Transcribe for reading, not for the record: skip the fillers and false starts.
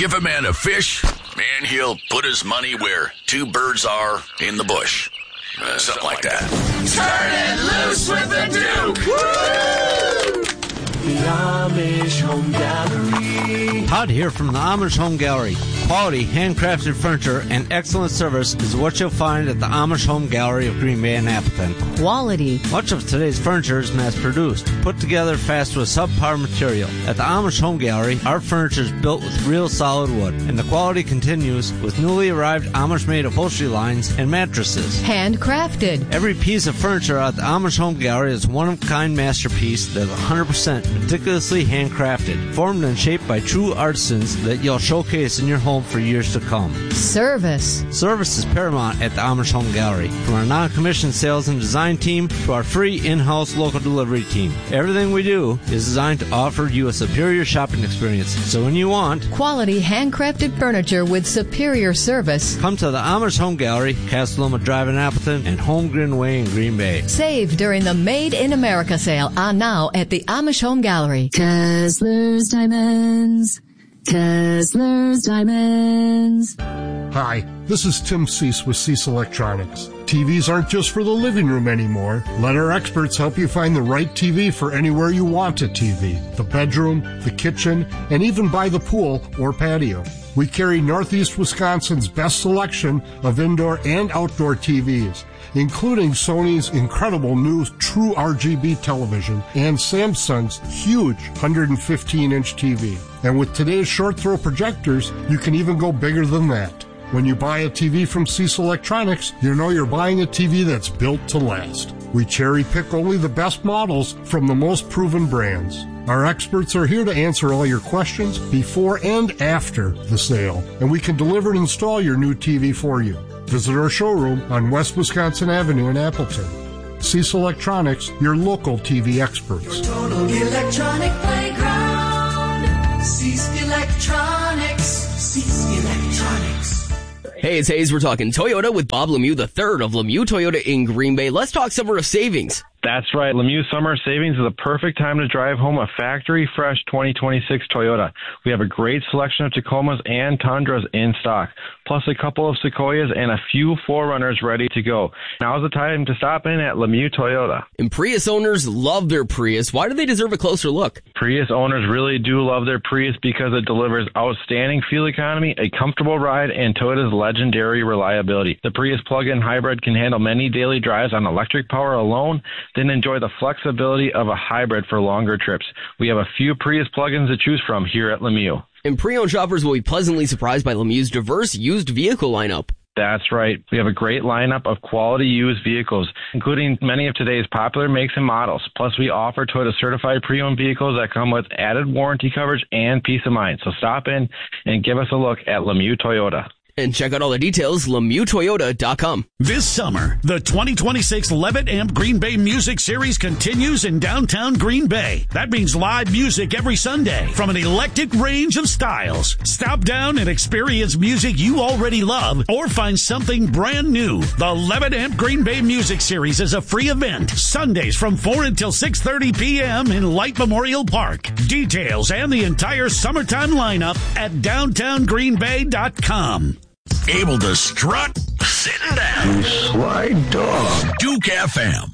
give a man a fish, and he'll put his money where two birds are in the bush. Something like that. Turn it loose with the Duke! Woo! The Amish Home Gallery. Todd here from the Amish Home Gallery. Quality, handcrafted furniture and excellent service is what you'll find at the Amish Home Gallery of Green Bay and Appleton. Quality. Much of today's furniture is mass-produced, put together fast with subpar material. At the Amish Home Gallery, our furniture is built with real solid wood, and the quality continues with newly arrived Amish-made upholstery lines and mattresses. Handcrafted. Every piece of furniture at the Amish Home Gallery is a one-of-a-kind masterpiece that's 100% meticulously handcrafted, formed and shaped by true artisans that you'll showcase in your home for years to come. Service. Service is paramount at the Amish Home Gallery. From our non-commissioned sales and design team to our free in-house local delivery team. Everything we do is designed to offer you a superior shopping experience. So when you want quality handcrafted furniture with superior service, come to the Amish Home Gallery, Castleloma Drive in Appleton, and Holmgren Way in Green Bay. Save during the Made in America sale on now at the Amish Home Gallery. Kessler's Diamonds. Kessler's Diamonds. Hi, this is Tim Cease with Cease Electronics. TVs aren't just for the living room anymore. Let our experts help you find the right TV for anywhere you want a TV. The bedroom, the kitchen, and even by the pool or patio. We carry Northeast Wisconsin's best selection of indoor and outdoor TVs, including Sony's incredible new True RGB television and Samsung's huge 115-inch TV. And with today's short-throw projectors, you can even go bigger than that. When you buy a TV from Cease Electronics, you know you're buying a TV that's built to last. We cherry-pick only the best models from the most proven brands. Our experts are here to answer all your questions before and after the sale, and we can deliver and install your new TV for you. Visit our showroom on West Wisconsin Avenue in Appleton. Cease Electronics, your local TV experts. Your total electronic playground. Cease Electronics. Cease Electronics. Hey, it's Hayes. We're talking Toyota with Bob Lemieux, the third of Lemieux Toyota in Green Bay. Let's talk summer of savings. That's right. Lemieux Summer Savings is the perfect time to drive home a factory-fresh 2026 Toyota. We have a great selection of Tacomas and Tundras in stock, plus a couple of Sequoias and a few 4Runners ready to go. Now's the time to stop in at Lemieux Toyota. And Prius owners love their Prius. Why do they deserve a closer look? Prius owners really do love their Prius because it delivers outstanding fuel economy, a comfortable ride, and Toyota's legendary reliability. The Prius plug-in hybrid can handle many daily drives on electric power alone, then enjoy the flexibility of a hybrid for longer trips. We have a few Prius plugins to choose from here at Lemieux. And pre-owned shoppers will be pleasantly surprised by Lemieux's diverse used vehicle lineup. That's right. We have a great lineup of quality used vehicles, including many of today's popular makes and models. Plus, we offer Toyota certified pre-owned vehicles that come with added warranty coverage and peace of mind. So stop in and give us a look at Lemieux Toyota. And check out all the details, LemieuxToyota.com. This summer, the 2026 Levitt Amp Green Bay Music Series continues in downtown Green Bay. That means live music every Sunday from an eclectic range of styles. Stop down and experience music you already love or find something brand new. The Levitt Amp Green Bay Music Series is a free event, Sundays from 4 until 6:30 p.m. in Light Memorial Park. Details and the entire summertime lineup at downtowngreenbay.com. Able to strut, sitting down. You sly dog. Duke FM.